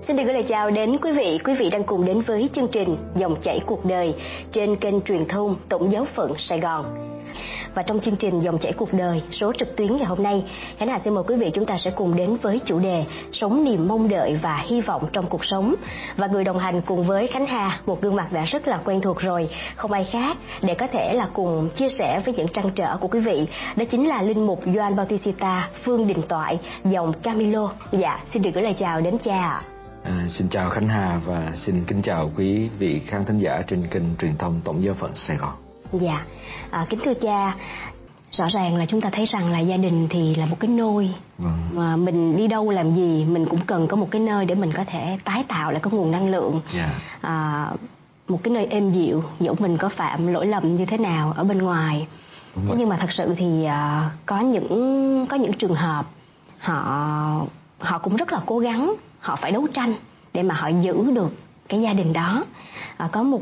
Xin được gửi lời chào đến quý vị đang cùng đến với chương trình Dòng chảy cuộc đời trên kênh truyền thông Tổng giáo phận Sài Gòn. Và trong chương trình Dòng chảy cuộc đời số trực tuyến ngày hôm nay, Khánh Hà xin mời quý vị chúng ta sẽ cùng đến với chủ đề sống niềm mong đợi và hy vọng trong cuộc sống. Và người đồng hành cùng với Khánh Hà, một gương mặt đã rất là quen thuộc rồi, không ai khác để có thể là cùng chia sẻ với những trăn trở của quý vị, đó chính là linh mục Gioan Bautista Phương Đình Toại, dòng Camilo. Dạ, xin được gửi lời chào đến cha ạ. Xin chào Khánh Hà và xin kính chào quý vị khán thính giả trên kênh truyền thông Tổng giáo phận Sài Gòn. Dạ, kính thưa cha, rõ ràng là chúng ta thấy rằng là gia đình thì là một cái nôi mà mình đi đâu làm gì mình cũng cần có một cái nơi để mình có thể tái tạo lại cái nguồn năng lượng. Một cái nơi êm dịu dẫu mình có phạm lỗi lầm như thế nào ở bên ngoài. Thế nhưng mà thật sự thì có những trường hợp họ cũng rất là cố gắng, họ phải đấu tranh để mà họ giữ được cái gia đình đó. Có một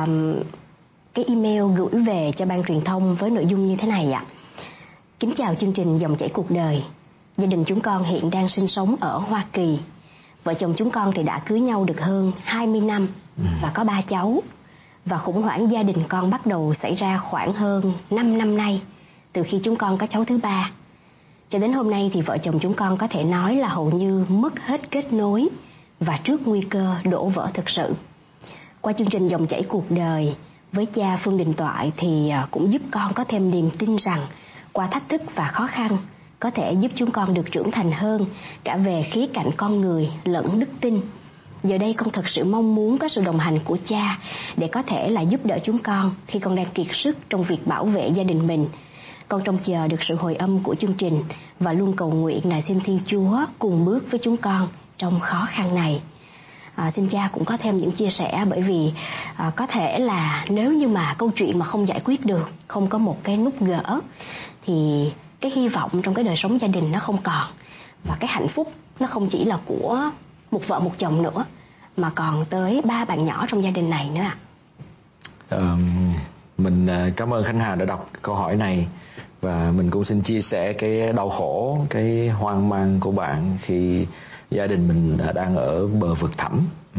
cái email gửi về cho ban truyền thông với nội dung như thế này ạ. Kính chào chương trình Dòng chảy cuộc đời. Gia đình chúng con hiện đang sinh sống ở Hoa Kỳ. Vợ chồng chúng con thì đã cưới nhau được hơn 20 năm và có 3 cháu. Và khủng hoảng gia đình con bắt đầu xảy ra khoảng hơn 5 năm nay, từ khi chúng con có cháu thứ 3. Cho đến hôm nay thì vợ chồng chúng con có thể nói là hầu như mất hết kết nối và trước nguy cơ đổ vỡ thực sự. Qua chương trình Dòng chảy cuộc đời với cha Phương Đình Toại thì cũng giúp con có thêm niềm tin rằng qua thách thức và khó khăn có thể giúp chúng con được trưởng thành hơn cả về khía cạnh con người lẫn đức tin. Giờ đây con thật sự mong muốn có sự đồng hành của cha để có thể là giúp đỡ chúng con khi con đang kiệt sức trong việc bảo vệ gia đình mình. Con trông chờ được sự hồi âm của chương trình và luôn cầu nguyện là xin Thiên Chúa cùng bước với chúng con trong khó khăn này. Xin cha cũng có thêm những chia sẻ, bởi vì có thể là nếu như mà câu chuyện mà không giải quyết được, không có một cái nút gỡ thì cái hy vọng trong cái đời sống gia đình nó không còn, và cái hạnh phúc nó không chỉ là của một vợ một chồng nữa mà còn tới 3 bạn nhỏ trong gia đình này nữa ạ. Mình cảm ơn Khánh Hà đã đọc câu hỏi này, và mình cũng xin chia sẻ cái đau khổ, cái hoang mang của bạn khi gia đình mình đang ở bờ vực thẳm.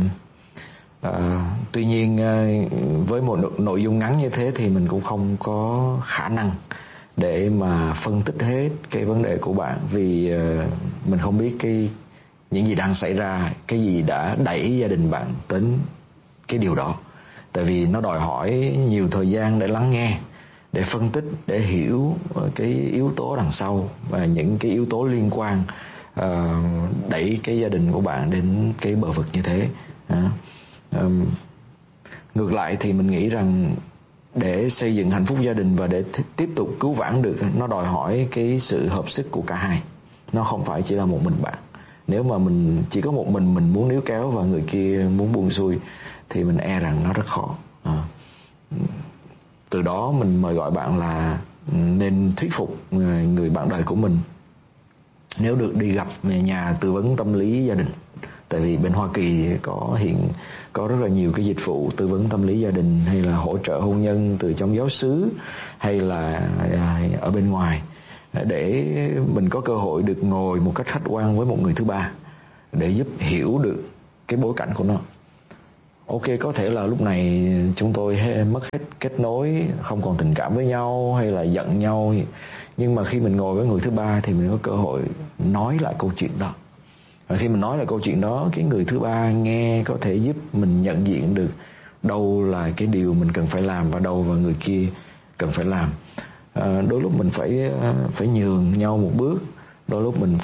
Tuy nhiên với một nội dung ngắn như thế thì mình cũng không có khả năng để mà phân tích hết cái vấn đề của bạn, vì mình không biết những gì đang xảy ra, cái gì đã đẩy gia đình bạn đến cái điều đó. Tại vì nó đòi hỏi nhiều thời gian để lắng nghe, để phân tích, để hiểu cái yếu tố đằng sau và những cái yếu tố liên quan đẩy cái gia đình của bạn đến cái bờ vực như thế. Ngược lại thì mình nghĩ rằng để xây dựng hạnh phúc gia đình và để tiếp tục cứu vãn được, nó đòi hỏi cái sự hợp sức của cả hai. Nó không phải chỉ là một mình bạn. Nếu mà mình chỉ có một mình muốn níu kéo và người kia muốn buông xuôi thì mình e rằng nó rất khó. Từ đó mình mời gọi bạn là nên thuyết phục người bạn đời của mình, nếu được đi gặp nhà tư vấn tâm lý gia đình. Tại vì bên Hoa Kỳ có rất là nhiều cái dịch vụ tư vấn tâm lý gia đình, hay là hỗ trợ hôn nhân từ trong giáo xứ, hay là ở bên ngoài, để mình có cơ hội được ngồi một cách khách quan với một người thứ ba để giúp hiểu được cái bối cảnh của nó. Ok, có thể là lúc này chúng tôi mất hết kết nối, không còn tình cảm với nhau hay là giận nhau, nhưng mà khi mình ngồi với người thứ ba thì mình có cơ hội nói lại câu chuyện đó. Và khi mình nói lại câu chuyện đó, cái người thứ ba nghe có thể giúp mình nhận diện được đâu là cái điều mình cần phải làm và đâu là người kia cần phải làm. Đôi lúc mình phải nhường nhau một bước, đôi lúc mình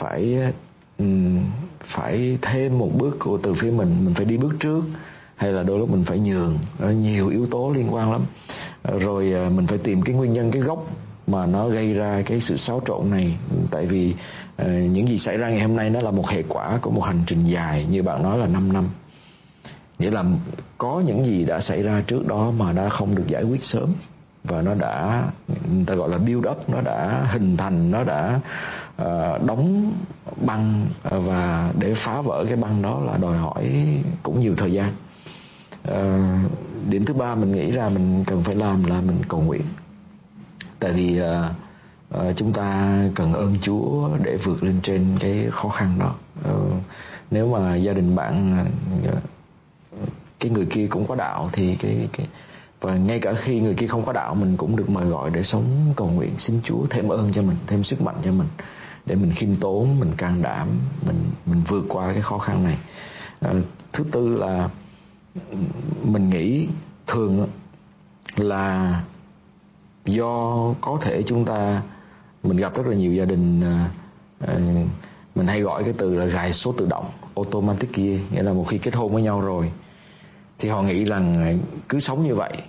phải thêm một bước từ phía mình phải đi bước trước, hay là đôi lúc mình phải nhường. Nhiều yếu tố liên quan lắm. Rồi mình phải tìm cái nguyên nhân, cái gốc mà nó gây ra cái sự xáo trộn này. Tại vì những gì xảy ra ngày hôm nay nó là một hệ quả của một hành trình dài, như bạn nói là 5 năm. Nghĩa là có những gì đã xảy ra trước đó mà đã không được giải quyết sớm, và nó đã, người ta gọi là build up, nó đã hình thành, nó đã đóng băng, và để phá vỡ cái băng đó là đòi hỏi cũng nhiều thời gian. Điểm thứ ba mình nghĩ ra mình cần phải làm là mình cầu nguyện. Tại vì chúng ta cần ơn Chúa để vượt lên trên cái khó khăn đó. Nếu mà gia đình bạn cái người kia cũng có đạo thì và ngay cả khi người kia không có đạo, mình cũng được mời gọi để sống cầu nguyện xin Chúa thêm ơn cho mình, thêm sức mạnh cho mình, để mình khiêm tốn, mình can đảm, mình vượt qua cái khó khăn này. Thứ tư là mình nghĩ thường là do có thể mình gặp rất là nhiều gia đình, mình hay gọi cái từ là gài số tự động, automatic gear, nghĩa là một khi kết hôn với nhau rồi thì họ nghĩ rằng cứ sống như vậy,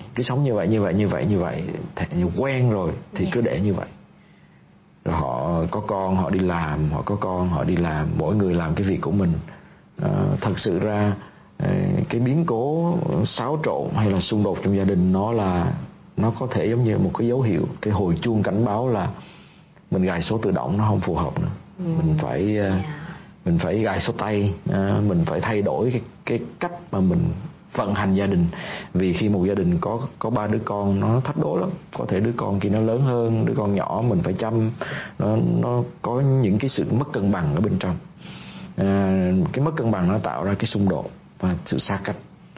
quen rồi thì cứ để như vậy. Rồi họ có con, họ đi làm, mỗi người làm cái việc của mình. Thật sự ra cái biến cố xáo trộn hay là xung đột trong gia đình nó có thể giống như một cái dấu hiệu, cái hồi chuông cảnh báo là mình gài số tự động nó không phù hợp nữa. Mình phải gài số tay, mình phải thay đổi cái cách mà mình vận hành gia đình. Vì khi một gia đình có 3 đứa con nó thách đố lắm, có thể đứa con kia nó lớn hơn đứa con nhỏ, mình phải chăm, nó có những cái sự mất cân bằng ở bên trong. Cái mất cân bằng nó tạo ra cái xung đột và sự xa cách.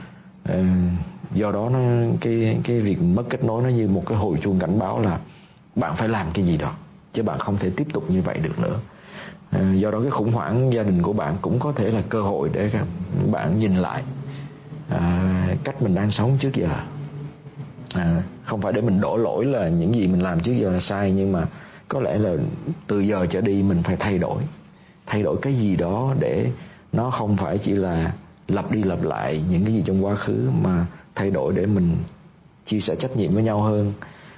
Do đó cái việc mất kết nối nó như một cái hồi chuông cảnh báo là bạn phải làm cái gì đó, chứ bạn không thể tiếp tục như vậy được nữa. Do đó cái khủng hoảng gia đình của bạn cũng có thể là cơ hội để bạn nhìn lại cách mình đang sống trước giờ. Không phải để mình đổ lỗi là những gì mình làm trước giờ là sai, nhưng mà có lẽ là từ giờ trở đi mình phải thay đổi cái gì đó để nó không phải chỉ là lặp đi lặp lại những cái gì trong quá khứ, mà thay đổi để mình chia sẻ trách nhiệm với nhau hơn,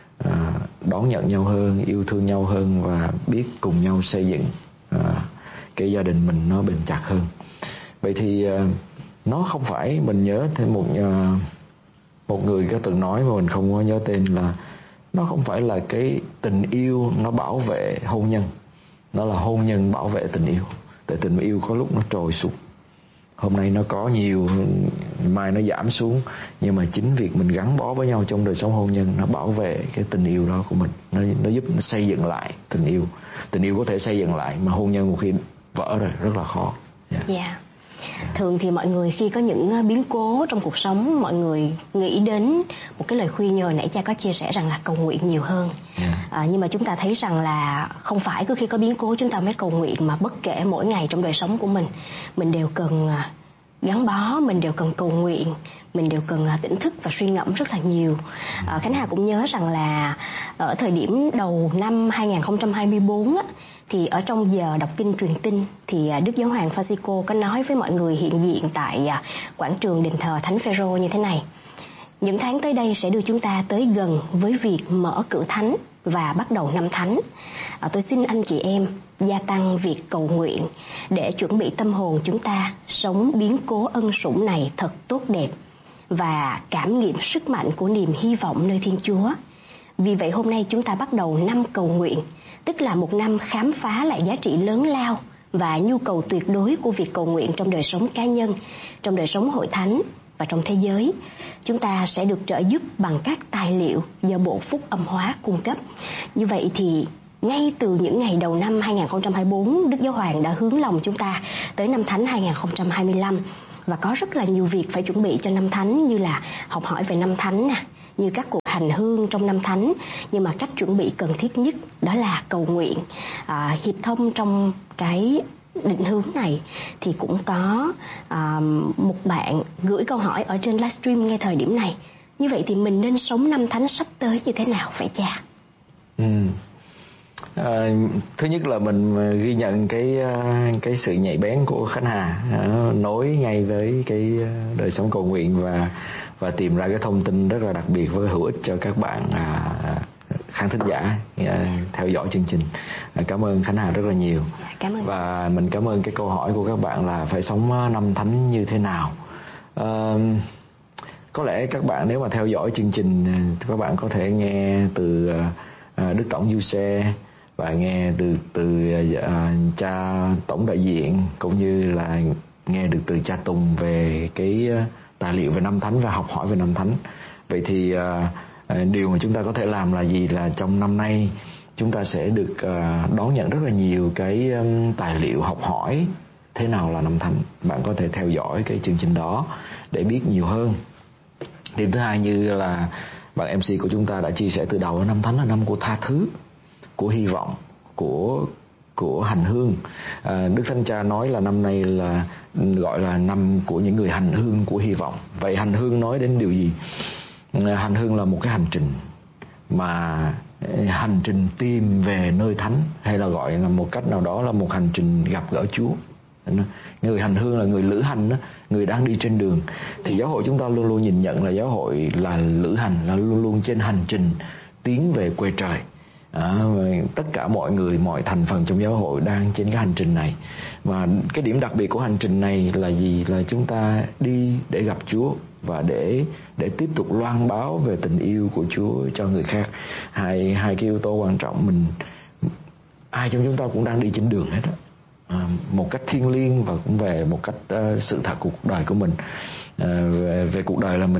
đón nhận nhau hơn, yêu thương nhau hơn và biết cùng nhau xây dựng cái gia đình mình nó bền chặt hơn. Vậy thì nó không phải, mình nhớ thêm một người có từng nói mà mình không có nhớ tên, là nó không phải là cái tình yêu nó bảo vệ hôn nhân, nó là hôn nhân bảo vệ tình yêu. Tại tình yêu có lúc nó trồi sụt, hôm nay nó có nhiều, mai nó giảm xuống, nhưng mà chính việc mình gắn bó với nhau trong đời sống hôn nhân nó bảo vệ cái tình yêu đó của mình, nó giúp nó xây dựng lại tình yêu. Tình yêu có thể xây dựng lại, mà hôn nhân một khi vỡ rồi rất là khó. Thường thì mọi người khi có những biến cố trong cuộc sống, mọi người nghĩ đến một cái lời khuyên như hồi nãy cha có chia sẻ rằng là cầu nguyện nhiều hơn. Nhưng mà chúng ta thấy rằng là không phải cứ khi có biến cố chúng ta mới cầu nguyện, mà bất kể mỗi ngày trong đời sống của mình đều cần gắn bó, mình đều cần cầu nguyện, mình đều cần tỉnh thức và suy ngẫm rất là nhiều. Khánh Hà cũng nhớ rằng là ở thời điểm đầu năm 2024 thì ở trong giờ đọc kinh truyền tin thì Đức Giáo hoàng Francisco có nói với mọi người hiện diện tại quảng trường đền thờ Thánh Phêrô như thế này: những tháng tới đây sẽ đưa chúng ta tới gần với việc mở cử thánh và bắt đầu năm thánh. Tôi xin anh chị em gia tăng việc cầu nguyện để chuẩn bị tâm hồn chúng ta sống biến cố ân sủng này thật tốt đẹp và cảm nghiệm sức mạnh của niềm hy vọng nơi Thiên Chúa. Vì vậy hôm nay chúng ta bắt đầu năm cầu nguyện, tức là một năm khám phá lại giá trị lớn lao và nhu cầu tuyệt đối của việc cầu nguyện trong đời sống cá nhân, trong đời sống hội thánh và trong thế giới. Chúng ta sẽ được trợ giúp bằng các tài liệu do Bộ Phúc Âm Hóa cung cấp. Như vậy thì ngay từ những ngày đầu năm 2024, Đức Giáo Hoàng đã hướng lòng chúng ta tới năm Thánh 2025 và có rất là nhiều việc phải chuẩn bị cho năm Thánh, như là học hỏi về năm Thánh, như các cuộc hành hương trong năm Thánh. Nhưng mà cách chuẩn bị cần thiết nhất đó là cầu nguyện. Hiệp Thông trong cái định hướng này thì cũng có một bạn gửi câu hỏi ở trên livestream ngay thời điểm này. Như vậy thì mình nên sống năm Thánh sắp tới như thế nào vậy cha? Thứ nhất là mình ghi nhận cái sự nhạy bén của Khánh Hà, nối ngay với cái đời sống cầu nguyện và tìm ra cái thông tin rất là đặc biệt với hữu ích cho các bạn khán thính giả theo dõi chương trình. Cảm ơn Khánh Hà rất là nhiều. Cảm ơn. Và mình cảm ơn cái câu hỏi của các bạn là phải sống năm Thánh như thế nào. Có lẽ các bạn nếu mà theo dõi chương trình, các bạn có thể nghe từ Đức Tổng Du Xe và nghe từ cha tổng đại diện, cũng như là nghe được từ cha Tùng về cái tài liệu về năm Thánh và học hỏi về năm Thánh. Vậy thì điều mà chúng ta có thể làm là gì? Là trong năm nay chúng ta sẽ được đón nhận rất là nhiều cái tài liệu học hỏi thế nào là năm thánh. Bạn có thể theo dõi cái chương trình đó để biết nhiều hơn. Điểm thứ hai, như là bạn MC của chúng ta đã chia sẻ từ đầu, năm thánh là năm của tha thứ, của hy vọng, của hành hương. Đức Thánh Cha nói là năm nay là gọi là năm của những người hành hương của hy vọng. Vậy hành hương nói đến điều gì? Hành hương là một cái hành trình, mà hành trình tìm về nơi thánh, hay là gọi là một cách nào đó là một hành trình gặp gỡ Chúa. Người hành hương là người lữ hành đó, người đang đi trên đường. Thì giáo hội chúng ta luôn luôn nhìn nhận là giáo hội là lữ hành, là luôn luôn trên hành trình tiến về quê trời. Tất cả mọi người, mọi thành phần trong giáo hội đang trên cái hành trình này. Và cái điểm đặc biệt của hành trình này là gì? Là chúng ta đi để gặp Chúa và để tiếp tục loan báo về tình yêu của Chúa cho người khác. Hai cái yếu tố quan trọng. Ai trong chúng ta cũng đang đi trên đường hết đó. Một cách thiêng liêng và cũng về một cách sự thật của cuộc đời của mình. Về cuộc đời là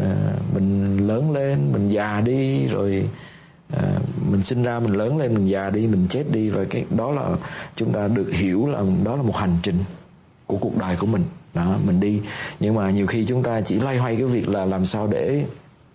mình lớn lên, mình già đi, rồi mình sinh ra, mình lớn lên, mình già đi, mình chết đi. Và cái đó là chúng ta được hiểu là đó là một hành trình của cuộc đời của mình đó, mình đi. Nhưng mà nhiều khi chúng ta chỉ loay hoay cái việc là làm sao để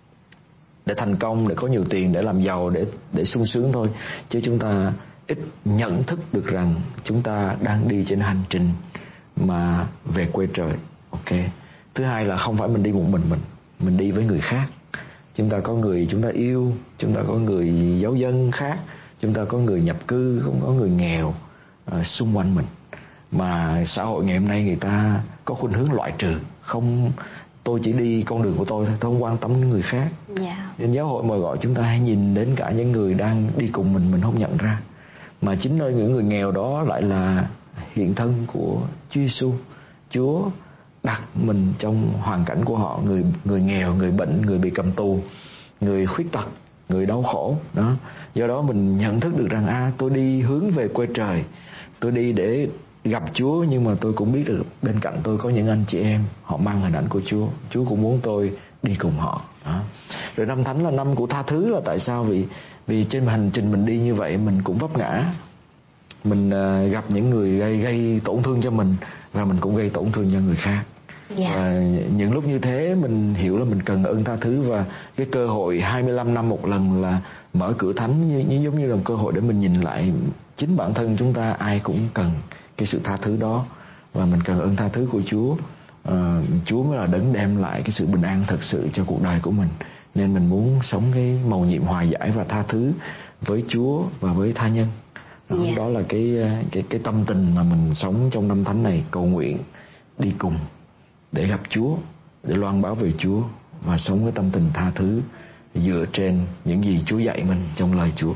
thành công, để có nhiều tiền, để làm giàu, để sung sướng thôi, chứ chúng ta ít nhận thức được rằng chúng ta đang đi trên hành trình mà về quê trời. Ok. Thứ hai là không phải mình đi một mình đi với người khác. Chúng ta có người chúng ta yêu, chúng ta có người giáo dân khác, chúng ta có người nhập cư, cũng có người nghèo xung quanh mình. Mà xã hội ngày hôm nay người ta có khuynh hướng loại trừ, không, tôi chỉ đi con đường của tôi thôi, tôi không quan tâm đến người khác. Nên giáo hội mời gọi chúng ta hãy nhìn đến cả những người đang đi cùng mình không nhận ra. Mà chính nơi những người nghèo đó lại là hiện thân của Chúa Giêsu. Chúa đặt mình trong hoàn cảnh của họ, người nghèo, người bệnh, người bị cầm tù, người khuyết tật, người đau khổ đó. Do đó mình nhận thức được rằng tôi đi hướng về quê trời, tôi đi để gặp Chúa, nhưng mà tôi cũng biết được bên cạnh tôi có những anh chị em họ mang hình ảnh của Chúa. Chúa cũng muốn tôi đi cùng họ đó. Rồi năm thánh là năm của tha thứ là tại sao? Vì trên hành trình mình đi như vậy mình cũng vấp ngã, mình gặp những người gây tổn thương cho mình, và mình cũng gây tổn thương cho người khác. Và những lúc như thế mình hiểu là mình cần ơn tha thứ. Và cái cơ hội 25 năm một lần là mở cửa thánh giống như là một cơ hội để mình nhìn lại chính bản thân chúng ta. Ai cũng cần cái sự tha thứ đó, và mình cần ơn tha thứ của Chúa. Chúa mới là đấng đem lại cái sự bình an thật sự cho cuộc đời của mình. Nên mình muốn sống cái mầu nhiệm hòa giải và tha thứ với Chúa và với tha nhân. Đó là cái tâm tình mà mình sống trong năm thánh này, cầu nguyện đi cùng để gặp Chúa, để loan báo về Chúa và sống với tâm tình tha thứ dựa trên những gì Chúa dạy mình trong lời Chúa.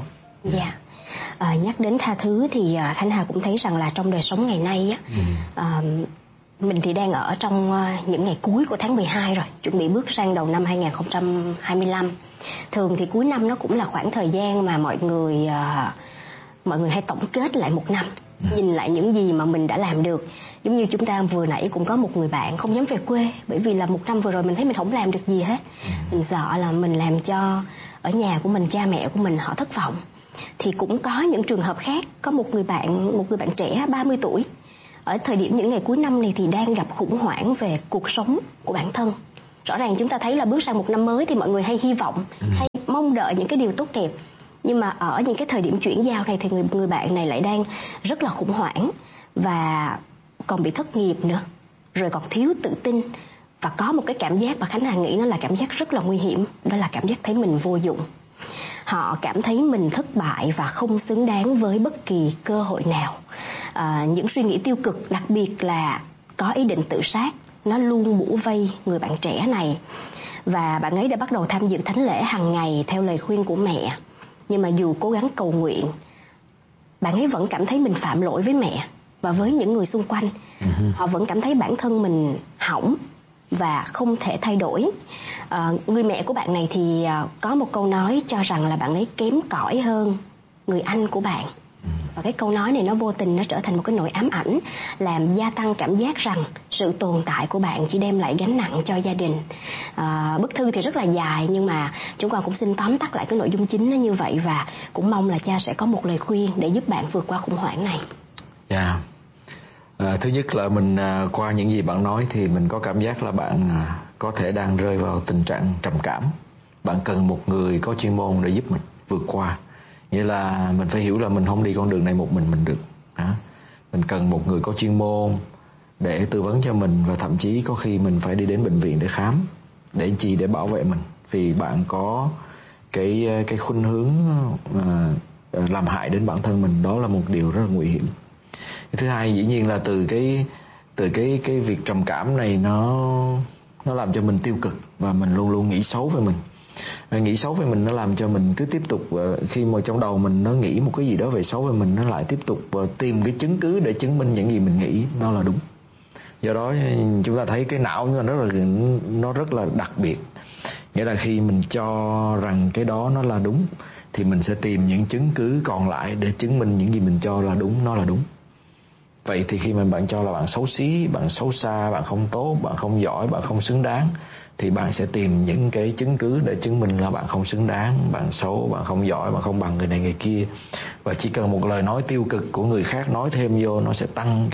Nhắc đến tha thứ thì Khánh Hà cũng thấy rằng là trong đời sống ngày nay mình thì đang ở trong những ngày cuối của tháng 12 rồi, chuẩn bị bước sang đầu năm 2025. Thường thì cuối năm nó cũng là khoảng thời gian mà mọi người hay tổng kết lại một năm, nhìn lại những gì mà mình đã làm được. Giống như chúng ta vừa nãy cũng có một người bạn không dám về quê, bởi vì là một năm vừa rồi mình thấy mình không làm được gì hết. Mình sợ là mình làm cho ở nhà của mình, cha mẹ của mình họ thất vọng. Thì cũng có những trường hợp khác, có một người bạn trẻ 30 tuổi ở thời điểm những ngày cuối năm này thì đang gặp khủng hoảng về cuộc sống của bản thân. Rõ ràng chúng ta thấy là bước sang một năm mới thì mọi người hay hy vọng, hay mong đợi những cái điều tốt đẹp. Nhưng mà ở những cái thời điểm chuyển giao này thì người bạn này lại đang rất là khủng hoảng, và còn bị thất nghiệp nữa, rồi còn thiếu tự tin, và có một cái cảm giác mà Khánh Hà nghĩ nó là cảm giác rất là nguy hiểm, đó là cảm giác thấy mình vô dụng. Họ cảm thấy mình thất bại và không xứng đáng với bất kỳ cơ hội nào. Những suy nghĩ tiêu cực, đặc biệt là có ý định tự sát, nó luôn bủa vây người bạn trẻ này. Và bạn ấy đã bắt đầu tham dự thánh lễ hàng ngày theo lời khuyên của mẹ. Nhưng mà dù cố gắng cầu nguyện, bạn ấy vẫn cảm thấy mình phạm lỗi với mẹ và với những người xung quanh. Họ vẫn cảm thấy bản thân mình hỏng và không thể thay đổi. Người mẹ của bạn này thì có một câu nói cho rằng là bạn ấy kém cỏi hơn người anh của bạn. Và cái câu nói này nó vô tình nó trở thành một cái nỗi ám ảnh, làm gia tăng cảm giác rằng sự tồn tại của bạn chỉ đem lại gánh nặng cho gia đình. Bức thư thì rất là dài, nhưng mà chúng con cũng xin tóm tắt lại cái nội dung chính nó như vậy, và cũng mong là cha sẽ có một lời khuyên để giúp bạn vượt qua khủng hoảng này. Thứ nhất là mình qua những gì bạn nói thì mình có cảm giác là bạn có thể đang rơi vào tình trạng trầm cảm. Bạn cần một người có chuyên môn để giúp mình vượt qua. Nghĩa là mình phải hiểu là mình không đi con đường này một mình được. Mình cần một người có chuyên môn để tư vấn cho mình, và thậm chí có khi mình phải đi đến bệnh viện để khám. Để chi? Để bảo vệ mình. Vì bạn có cái khuynh hướng làm hại đến bản thân mình, đó là một điều rất là nguy hiểm. Thứ hai, dĩ nhiên là từ cái việc trầm cảm này nó làm cho mình tiêu cực, và mình luôn luôn nghĩ xấu về mình. Nghĩ xấu về mình nó làm cho mình cứ tiếp tục, khi mà trong đầu mình nó nghĩ một cái gì đó về xấu về mình, nó lại tiếp tục tìm cái chứng cứ để chứng minh những gì mình nghĩ nó là đúng. Do đó chúng ta thấy cái não nó rất là đặc biệt. Nghĩa là khi mình cho rằng cái đó nó là đúng thì mình sẽ tìm những chứng cứ còn lại để chứng minh những gì mình cho là đúng, nó là đúng. Vậy thì khi mà bạn cho là bạn xấu xí, bạn xấu xa, bạn không tốt, bạn không giỏi, bạn không xứng đáng, thì bạn sẽ tìm những cái chứng cứ để chứng minh là bạn không xứng đáng, bạn xấu, bạn không giỏi, bạn không bằng người này người kia. Và chỉ cần một lời nói tiêu cực của người khác nói thêm vô, nó sẽ tăng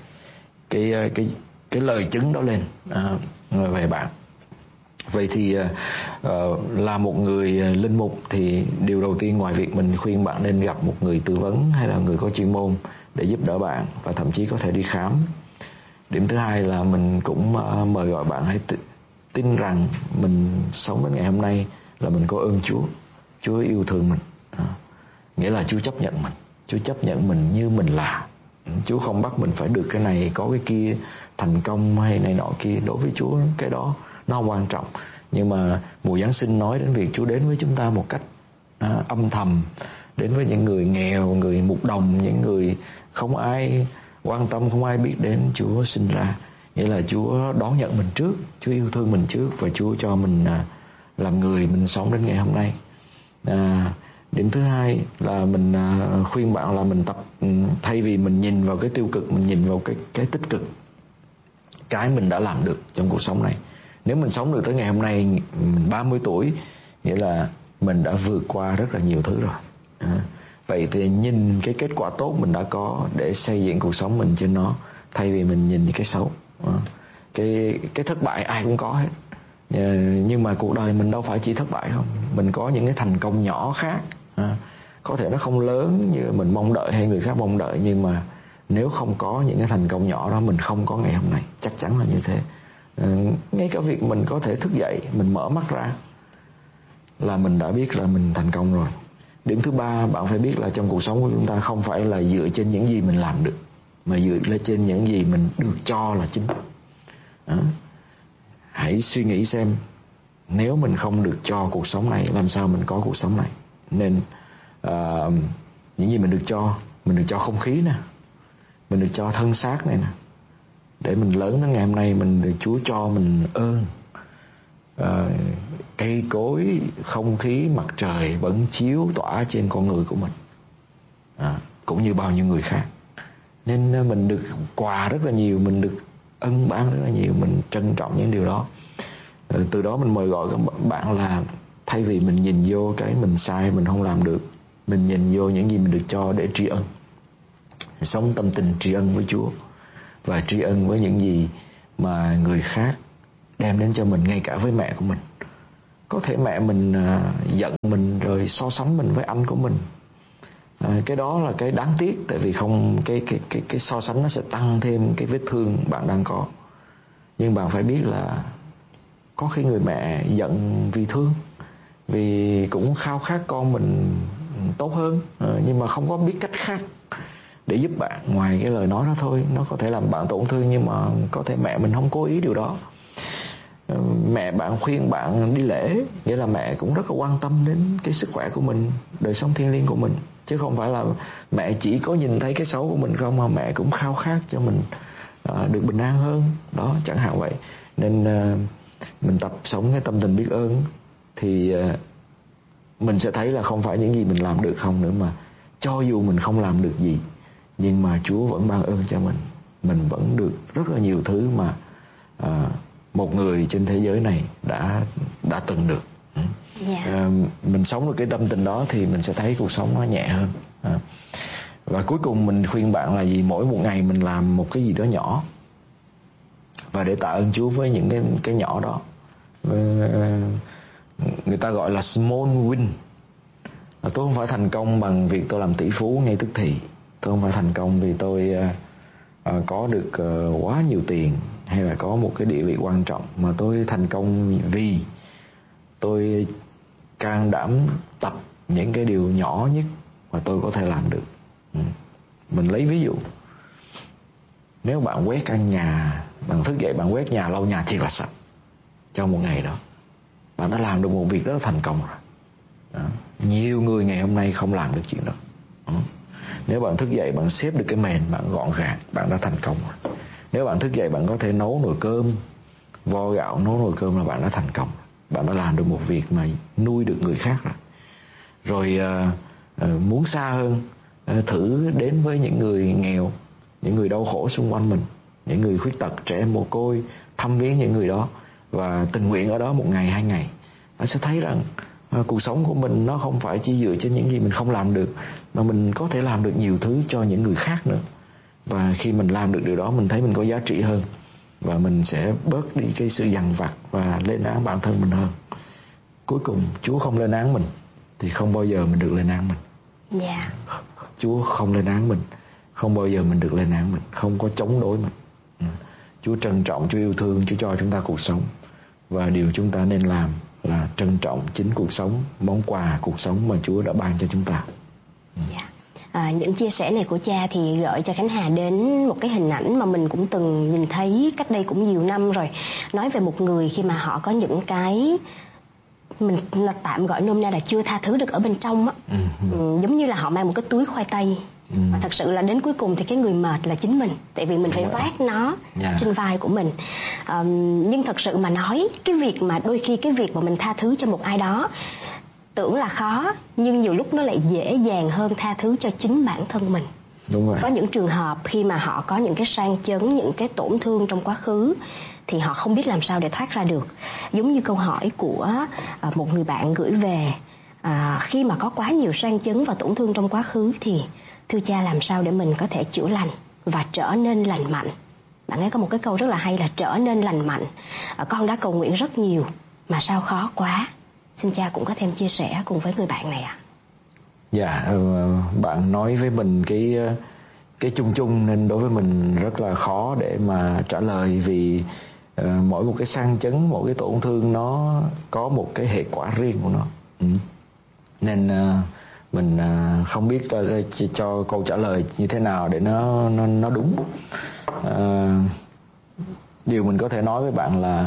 cái lời chứng đó lên về bạn. Vậy thì là một người linh mục thì điều đầu tiên, ngoài việc mình khuyên bạn nên gặp một người tư vấn hay là người có chuyên môn để giúp đỡ bạn, và thậm chí có thể đi khám. Điểm thứ hai là mình cũng mời gọi bạn hãy tin rằng mình sống đến ngày hôm nay là mình có ơn Chúa. Chúa yêu thương mình. Nghĩa là Chúa chấp nhận mình. Chúa chấp nhận mình như mình là. Chúa không bắt mình phải được cái này, có cái kia, thành công hay này nọ kia. Đối với Chúa cái đó nó không quan trọng. Nhưng mà mùa Giáng sinh nói đến việc Chúa đến với chúng ta một cách âm thầm, đến với những người nghèo, người mục đồng, những người không ai quan tâm, không ai biết đến. Chúa sinh ra, nghĩa là Chúa đón nhận mình trước, Chúa yêu thương mình trước, và Chúa cho mình làm người, mình sống đến ngày hôm nay. Điểm thứ hai là mình khuyên bạn là mình tập, thay vì mình nhìn vào cái tiêu cực, mình nhìn vào cái tích cực, cái mình đã làm được trong cuộc sống này. Nếu mình sống được tới ngày hôm nay 30 tuổi, nghĩa là mình đã vượt qua rất là nhiều thứ rồi. Vậy thì nhìn cái kết quả tốt mình đã có để xây dựng cuộc sống mình trên nó, thay vì mình nhìn cái xấu. Cái thất bại ai cũng có hết, nhưng mà cuộc đời mình đâu phải chỉ thất bại không. Mình có những cái thành công nhỏ khác, có thể nó không lớn như mình mong đợi hay người khác mong đợi, nhưng mà nếu không có những cái thành công nhỏ đó, mình không có ngày hôm nay, chắc chắn là như thế. Ngay cả việc mình có thể thức dậy, mình mở mắt ra là mình đã biết là mình thành công rồi. Điểm thứ ba, bạn phải biết là trong cuộc sống của chúng ta không phải là dựa trên những gì mình làm được, mà dựa lên trên những gì mình được cho là chính. Hãy suy nghĩ xem, nếu mình không được cho cuộc sống này, làm sao mình có cuộc sống này. Nên những gì mình được cho không khí nè, mình được cho thân xác này nè, để mình lớn đến ngày hôm nay, mình được Chúa cho mình ơn. Cây cối, không khí, mặt trời vẫn chiếu tỏa trên con người của mình, cũng như bao nhiêu người khác. Nên mình được quà rất là nhiều, mình được ân ban rất là nhiều, mình trân trọng những điều đó. Từ đó mình mời gọi các bạn là thay vì mình nhìn vô cái mình sai, mình không làm được, mình nhìn vô những gì mình được cho để tri ân. Sống tâm tình tri ân với Chúa, và tri ân với những gì mà người khác đem đến cho mình, ngay cả với mẹ của mình. Có thể mẹ mình giận mình rồi so sánh mình với anh của mình. Cái đó là cái đáng tiếc, tại vì không cái so sánh nó sẽ tăng thêm cái vết thương bạn đang có. Nhưng bạn phải biết là có khi người mẹ giận vì thương, vì cũng khao khát con mình tốt hơn, nhưng mà không có biết cách khác để giúp bạn ngoài cái lời nói đó thôi. Nó có thể làm bạn tổn thương, nhưng mà có thể mẹ mình không cố ý điều đó. Mẹ bạn khuyên bạn đi lễ, nghĩa là mẹ cũng rất là quan tâm đến cái sức khỏe của mình, đời sống thiêng liêng của mình, chứ không phải là mẹ chỉ có nhìn thấy cái xấu của mình không, mà mẹ cũng khao khát cho mình được bình an hơn đó, chẳng hạn vậy. Nên mình tập sống cái tâm tình biết ơn, thì mình sẽ thấy là không phải những gì mình làm được không nữa, mà cho dù mình không làm được gì, nhưng mà Chúa vẫn ban ơn cho mình vẫn được rất là nhiều thứ mà một người trên thế giới này đã từng được. Mình sống được cái tâm tình đó thì mình sẽ thấy cuộc sống nó nhẹ hơn. Và cuối cùng mình khuyên bạn là gì? Mỗi một ngày mình làm một cái gì đó nhỏ, và để tạ ơn Chúa với những cái nhỏ đó. Người ta gọi là small win. Tôi không phải thành công bằng việc tôi làm tỷ phú ngay tức thì. Tôi không phải thành công vì tôi có được quá nhiều tiền hay là có một cái địa vị quan trọng, mà tôi thành công vì tôi can đảm tập những cái điều nhỏ nhất mà tôi có thể làm được. Mình lấy ví dụ, nếu bạn quét căn nhà, bạn thức dậy bạn quét nhà, lau nhà thiệt là sạch trong một ngày đó, bạn đã làm được một việc rất là thành công rồi đó. Nhiều người ngày hôm nay không làm được chuyện đó. Nếu bạn thức dậy bạn xếp được cái mền, bạn gọn gàng, bạn đã thành công rồi. Nếu bạn thức dậy bạn có thể nấu nồi cơm, vo gạo nấu nồi cơm, là bạn đã thành công. Bạn đã làm được một việc mà nuôi được người khác rồi. Muốn xa hơn, thử đến với những người nghèo, những người đau khổ xung quanh mình, những người khuyết tật, trẻ em mồ côi, thăm viếng những người đó và tình nguyện ở đó 1 ngày 2 ngày. Bạn sẽ thấy rằng cuộc sống của mình nó không phải chỉ dựa trên những gì mình không làm được, mà mình có thể làm được nhiều thứ cho những người khác nữa. Và khi mình làm được điều đó, mình thấy mình có giá trị hơn, và mình sẽ bớt đi cái sự dằn vặt và lên án bản thân mình hơn. Cuối cùng Chúa không lên án mình thì không bao giờ mình được lên án mình. Dạ. Chúa không lên án mình, không bao giờ mình được lên án mình, không có chống đối mình. Chúa trân trọng, Chúa yêu thương, Chúa cho chúng ta cuộc sống. Và điều chúng ta nên làm là trân trọng chính cuộc sống, món quà cuộc sống mà Chúa đã ban cho chúng ta. Dạ. Những chia sẻ này của cha thì gợi cho Khánh Hà đến một cái hình ảnh mà mình cũng từng nhìn thấy cách đây cũng nhiều năm rồi. Nói về một người khi mà họ có những cái mình tạm gọi nôm na là chưa tha thứ được ở bên trong á. Giống như là họ mang một cái túi khoai tây, và thật sự là đến cuối cùng thì cái người mệt là chính mình, tại vì mình phải vác nó trên vai của mình. Nhưng thật sự mà nói, cái việc mà đôi khi cái việc mà mình tha thứ cho một ai đó tưởng là khó, nhưng nhiều lúc nó lại dễ dàng hơn tha thứ cho chính bản thân mình. Đúng rồi. Có những trường hợp khi mà họ có những cái sang chấn, những cái tổn thương trong quá khứ thì họ không biết làm sao để thoát ra được. Giống như câu hỏi của một người bạn gửi về, khi mà có quá nhiều sang chấn và tổn thương trong quá khứ thì thưa cha, làm sao để mình có thể chữa lành và trở nên lành mạnh? Bạn ấy có một cái câu rất là hay là trở nên lành mạnh. Con đã cầu nguyện rất nhiều mà sao khó quá. Xin cha cũng có thêm chia sẻ cùng với người bạn này ạ. Dạ, bạn nói với mình cái chung chung nên đối với mình rất là khó để mà trả lời, vì mỗi một cái sang chấn, mỗi cái tổn thương nó có một cái hệ quả riêng của nó. Nên mình không biết cho câu trả lời như thế nào để nó đúng. Điều mình có thể nói với bạn là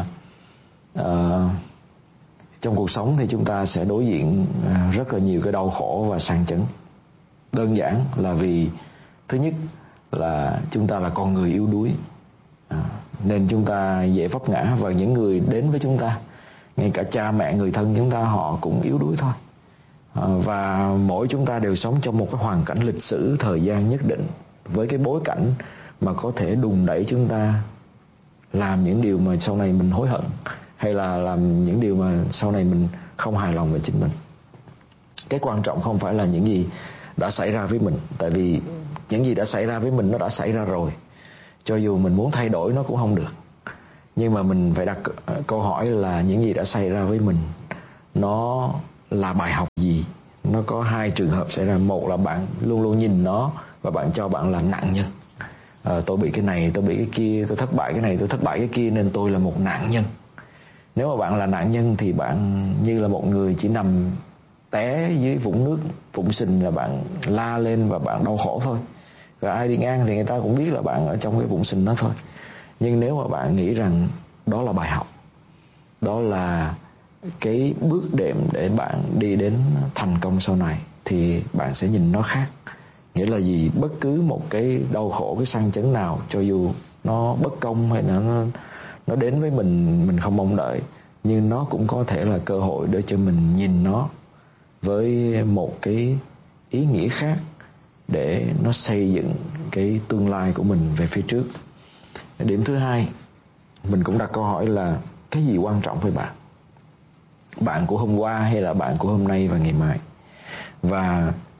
trong cuộc sống thì chúng ta sẽ đối diện rất là nhiều cái đau khổ và sang chấn. Đơn giản là vì thứ nhất là chúng ta là con người yếu đuối, nên chúng ta dễ vấp ngã, và những người đến với chúng ta, ngay cả cha mẹ, người thân chúng ta, họ cũng yếu đuối thôi. Và mỗi chúng ta đều sống trong một cái hoàn cảnh lịch sử, thời gian nhất định, với cái bối cảnh mà có thể đùn đẩy chúng ta làm những điều mà sau này mình hối hận, hay là làm những điều mà sau này mình không hài lòng về chính mình. Cái quan trọng không phải là những gì đã xảy ra với mình, tại vì những gì đã xảy ra với mình nó đã xảy ra rồi. Cho dù mình muốn thay đổi nó cũng không được. Nhưng mà mình phải đặt câu hỏi là những gì đã xảy ra với mình nó là bài học gì? Nó có 2 trường hợp xảy ra. Một là bạn luôn luôn nhìn nó và bạn cho bạn là nạn nhân. Tôi bị cái này, tôi bị cái kia, tôi thất bại cái này, tôi thất bại cái kia, nên tôi là một nạn nhân. Nếu mà bạn là nạn nhân thì bạn như là một người chỉ nằm té dưới vũng nước, vũng sình là bạn la lên và bạn đau khổ thôi. Và ai đi ngang thì người ta cũng biết là bạn ở trong cái vũng sình đó thôi. Nhưng nếu mà bạn nghĩ rằng đó là bài học, đó là cái bước đệm để bạn đi đến thành công sau này, thì bạn sẽ nhìn nó khác. Nghĩa là gì? Bất cứ một cái đau khổ, cái sang chấn nào, cho dù nó bất công hay nó đến với mình không mong đợi, nhưng nó cũng có thể là cơ hội để cho mình nhìn nó với một cái ý nghĩa khác, để nó xây dựng cái tương lai của mình về phía trước. Điểm thứ hai, mình cũng đặt câu hỏi là cái gì quan trọng với bạn? Bạn của hôm qua hay là bạn của hôm nay và ngày mai? Và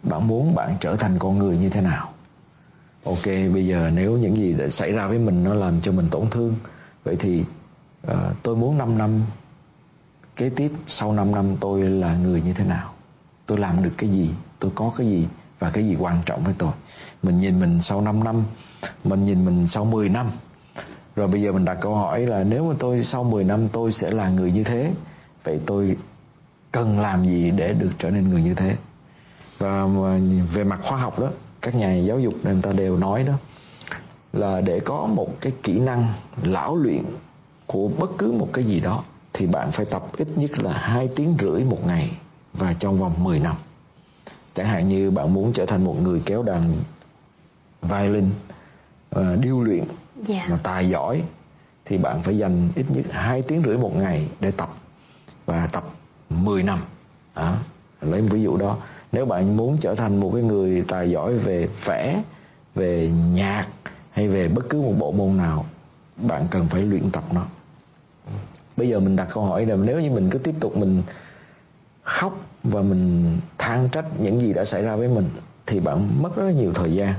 bạn muốn bạn trở thành con người như thế nào. Ok, bây giờ nếu những gì đã xảy ra với mình nó làm cho mình tổn thương, vậy thì tôi muốn 5 năm kế tiếp, sau 5 năm tôi là người như thế nào, tôi làm được cái gì, tôi có cái gì và cái gì quan trọng với tôi. Mình nhìn mình sau 5 năm, mình nhìn mình sau 10 năm. Rồi bây giờ mình đặt câu hỏi là nếu mà tôi sau 10 năm tôi sẽ là người như thế, vậy tôi cần làm gì để được trở nên người như thế. Và về mặt khoa học đó, các nhà giáo dục người ta đều nói đó, là để có một cái kỹ năng lão luyện của bất cứ một cái gì đó thì bạn phải tập ít nhất là 2 tiếng rưỡi một ngày và trong vòng 10 năm. Chẳng hạn như bạn muốn trở thành một người kéo đàn violin điêu luyện mà tài giỏi thì bạn phải dành ít nhất 2 tiếng rưỡi một ngày để tập, và tập 10 năm. Lấy một ví dụ đó, nếu bạn muốn trở thành một cái người tài giỏi về vẽ, về nhạc hay về bất cứ một bộ môn nào, bạn cần phải luyện tập nó. Bây giờ mình đặt câu hỏi là nếu như mình cứ tiếp tục mình khóc và mình than trách những gì đã xảy ra với mình thì bạn mất rất là nhiều thời gian.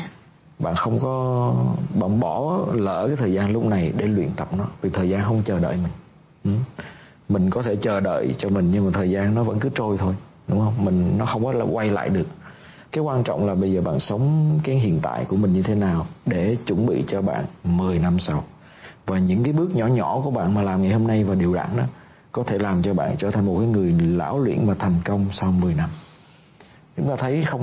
Bạn bỏ lỡ cái thời gian lúc này để luyện tập nó, vì thời gian không chờ đợi mình. Mình có thể chờ đợi cho mình nhưng mà thời gian nó vẫn cứ trôi thôi, đúng không? Nó không có là quay lại được. Cái quan trọng là bây giờ bạn sống cái hiện tại của mình như thế nào để chuẩn bị cho bạn 10 năm sau. Và những cái bước nhỏ nhỏ của bạn mà làm ngày hôm nay và đều đặn đó có thể làm cho bạn trở thành một cái người lão luyện và thành công sau 10 năm. Chúng ta thấy không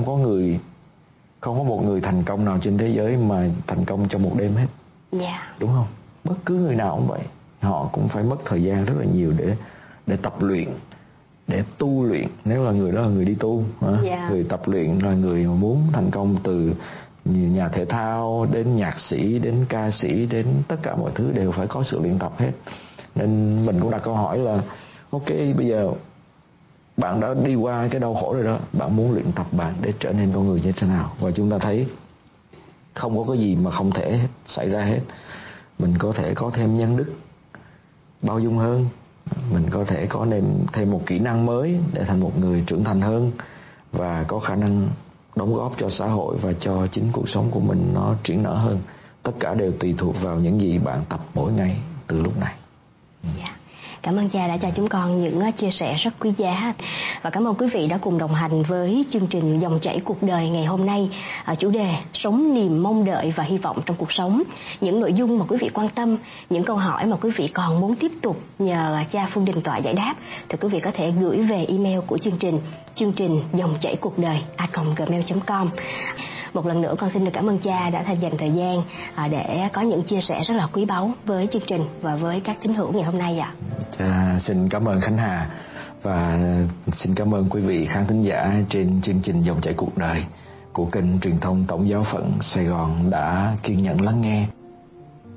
có một người thành công nào trên thế giới mà thành công trong một đêm hết. Đúng không? Bất cứ người nào cũng vậy. Họ cũng phải mất thời gian rất là nhiều để tập luyện, để tu luyện. Nếu là người đó là người đi tu, người tập luyện là người mà muốn thành công, từ nhà thể thao đến nhạc sĩ đến ca sĩ đến tất cả mọi thứ đều phải có sự luyện tập hết. Nên mình cũng đặt câu hỏi là ok, bây giờ bạn đã đi qua cái đau khổ rồi đó, bạn muốn luyện tập bạn để trở nên con người như thế nào. Và chúng ta thấy không có cái gì mà không thể xảy ra hết. Mình có thể có thêm nhân đức, bao dung hơn, mình có thể có thêm một kỹ năng mới để thành một người trưởng thành hơn và có khả năng đóng góp cho xã hội và cho chính cuộc sống của mình nó triển nở hơn. Tất cả đều tùy thuộc vào những gì bạn tập mỗi ngày từ lúc này. Cảm ơn cha đã cho chúng con những chia sẻ rất quý giá. Và cảm ơn quý vị đã cùng đồng hành với chương trình Dòng chảy cuộc đời ngày hôm nay. Chủ đề sống niềm mong đợi và hy vọng trong cuộc sống. Những nội dung mà quý vị quan tâm, những câu hỏi mà quý vị còn muốn tiếp tục nhờ cha Phương Đình Tọa giải đáp thì quý vị có thể gửi về email của chương trình dòng chảy cuộc đời @gmail.com. Một lần nữa con xin được cảm ơn cha đã dành thời gian để có những chia sẻ rất là quý báu với chương trình và với các tín hữu ngày hôm nay ạ. Xin cảm ơn Khánh Hà và xin cảm ơn quý vị khán thính giả trên chương trình Dòng chảy cuộc đời của kênh truyền thông Tổng giáo phận Sài Gòn đã kiên nhẫn lắng nghe.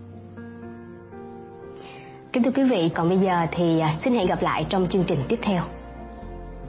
Kính thưa quý vị, còn bây giờ thì xin hẹn gặp lại trong chương trình tiếp theo.